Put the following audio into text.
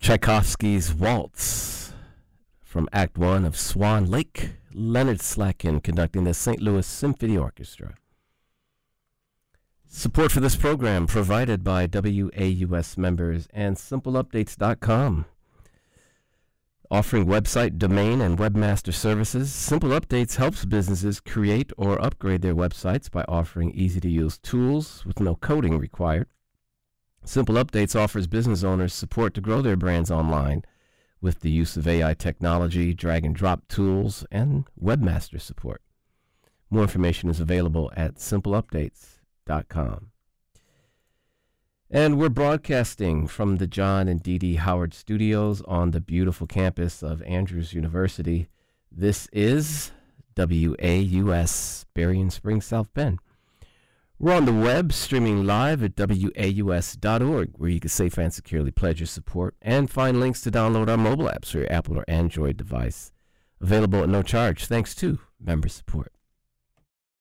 Tchaikovsky's Waltz from Act One of Swan Lake. Leonard Slatkin conducting the St. Louis Symphony Orchestra. Support for this program provided by WAUS members and SimpleUpdates.com. Offering website, domain, and webmaster services, Simple Updates helps businesses create or upgrade their websites by offering easy-to-use tools with no coding required. Simple Updates offers business owners support to grow their brands online with the use of AI technology, drag-and-drop tools, and webmaster support. More information is available at SimpleUpdates.com. And we're broadcasting from the John and Dee Dee Howard Studios on the beautiful campus of Andrews University. This is WAUS, Berrien Springs, South Bend. We're on the web, streaming live at WAUS.org, where you can safe and securely pledge your support and find links to download our mobile apps for your Apple or Android device. Available at no charge, thanks to member support.